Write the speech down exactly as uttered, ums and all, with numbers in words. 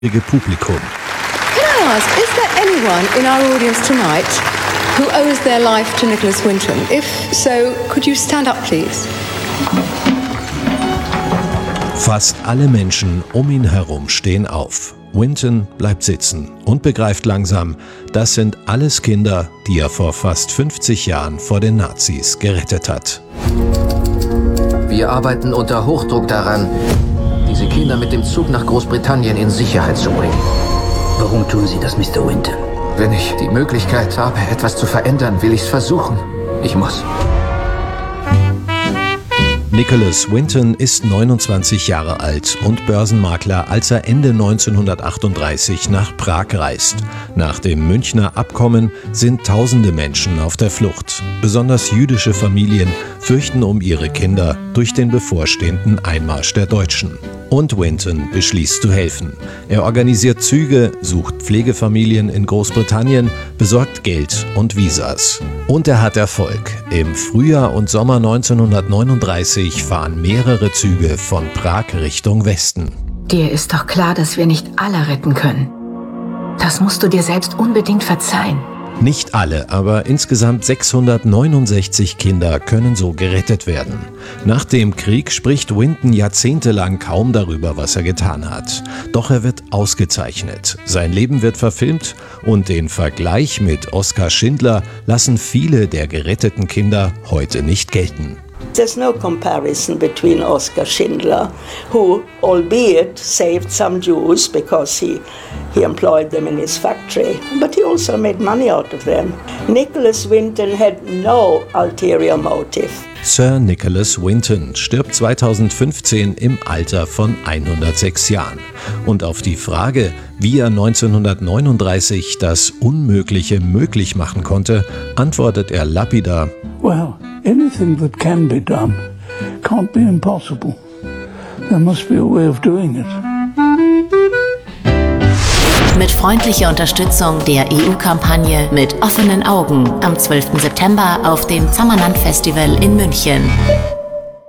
Publikum. Can I ask, is there anyone in our audience tonight who owes their life to Nicholas Winton? If so, could you stand up, please? Fast alle Menschen um ihn herum stehen auf. Winton bleibt sitzen und begreift langsam, das sind alles Kinder, die er vor fast fünfzig Jahren vor den Nazis gerettet hat. Wir arbeiten unter Hochdruck daran, diese Kinder mit dem Zug nach Großbritannien in Sicherheit zu bringen. Warum tun Sie das, Mister Winton? Wenn ich die Möglichkeit habe, etwas zu verändern, will ich es versuchen. Ich muss. Nicholas Winton ist neunundzwanzig Jahre alt und Börsenmakler, als er Ende neunzehnhundertachtunddreißig nach Prag reist. Nach dem Münchner Abkommen sind tausende Menschen auf der Flucht. Besonders jüdische Familien fürchten um ihre Kinder durch den bevorstehenden Einmarsch der Deutschen. Und Winton beschließt zu helfen. Er organisiert Züge, sucht Pflegefamilien in Großbritannien, besorgt Geld und Visas. Und er hat Erfolg. Im Frühjahr und Sommer neunzehnhundertneununddreißig fahren mehrere Züge von Prag Richtung Westen. Dir ist doch klar, dass wir nicht alle retten können. Das musst du dir selbst unbedingt verzeihen. Nicht alle, aber insgesamt sechshundertneunundsechzig Kinder können so gerettet werden. Nach dem Krieg spricht Winton jahrzehntelang kaum darüber, was er getan hat. Doch er wird ausgezeichnet. Sein Leben wird verfilmt und den Vergleich mit Oskar Schindler lassen viele der geretteten Kinder heute nicht gelten. There's no comparison between Oskar Schindler, who, albeit, saved some Jews because he, he employed them in his factory, but he also made money out of them. Nicholas Winton had no ulterior motive. Sir Nicholas Winton stirbt zweitausendfünfzehn im Alter von hundertsechs Jahren. Und auf die Frage, wie er neunzehnhundertneununddreißig das Unmögliche möglich machen konnte, antwortet er lapidar: Well, anything that can be done can't be impossible. There must be a way of doing it. Mit freundlicher Unterstützung der E U-Kampagne Mit offenen Augen am zwölften September auf dem Zammerland Festival in München.